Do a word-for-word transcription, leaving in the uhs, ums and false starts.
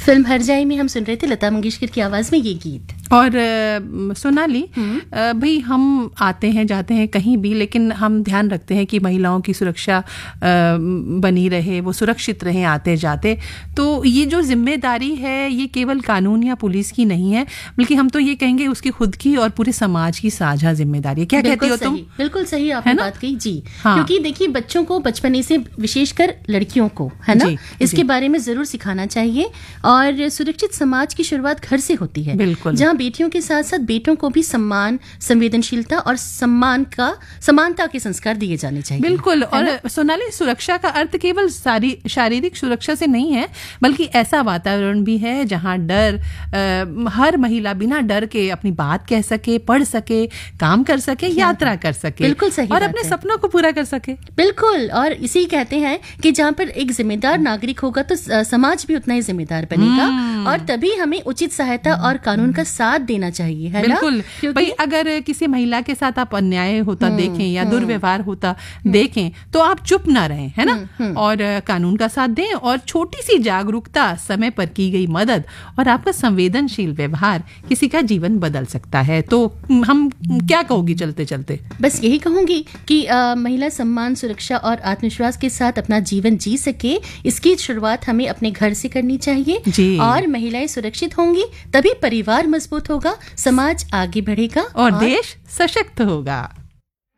Film हर जाए में हम सुन रहे थे लता मंगेशकर की आवाज में ये गीत। और सोनाली, भाई हम आते हैं जाते हैं कहीं भी, लेकिन हम ध्यान रखते हैं कि महिलाओं की सुरक्षा बनी रहे, वो सुरक्षित रहें आते जाते। तो ये जो जिम्मेदारी है ये केवल कानून या पुलिस की नहीं है, बल्कि हम तो ये कहेंगे उसकी खुद की और पूरे समाज की साझा जिम्मेदारी है। क्या कहती हो तुम? बिल्कुल सही आपने बात कही जी। हाँ। क्योंकि देखिए बच्चों को बचपने से, विशेषकर लड़कियों को, है ना, इसके बारे में जरूर सिखाना चाहिए। और सुरक्षित समाज की शुरुआत घर से होती है, बिल्कुल, जहाँ बेटियों के साथ साथ बेटों को भी सम्मान, संवेदनशीलता और सम्मान का समानता के संस्कार दिए जाने चाहिए। बिल्कुल। और सोनाली, सुरक्षा का अर्थ केवल सारी शारीरिक सुरक्षा से नहीं है, बल्कि ऐसा वातावरण भी है जहाँ डर आ, हर महिला बिना डर के अपनी बात कह सके, पढ़ सके, काम कर सके, यात्रा कर सके, बिल्कुल सही, और अपने सपनों को पूरा कर सके। बिल्कुल। और इसी कहते हैं कि जहाँ पर एक जिम्मेदार नागरिक होगा तो समाज भी उतना ही जिम्मेदार बनेगा, और तभी हमें उचित सहायता और कानून का साथ देना चाहिए, है बिल्कुल। ना? क्योंकि भाई अगर किसी महिला के साथ आप अन्याय होता देखें या दुर्व्यवहार होता देखें तो आप चुप ना रहें, है ना, और कानून का साथ दें। और छोटी सी जागरूकता, समय पर की गई मदद और आपका संवेदनशील व्यवहार किसी का जीवन बदल सकता है। तो हम क्या कहोगी चलते चलते? बस यही कहूंगी कि आ, महिला सम्मान, सुरक्षा और आत्मविश्वास के साथ अपना जीवन जी सके, इसकी शुरुआत हमें अपने घर से करनी चाहिए। और महिलाएं सुरक्षित होंगी तभी परिवार मजबूत होगा, समाज आगे बढ़ेगा और, और देश सशक्त होगा।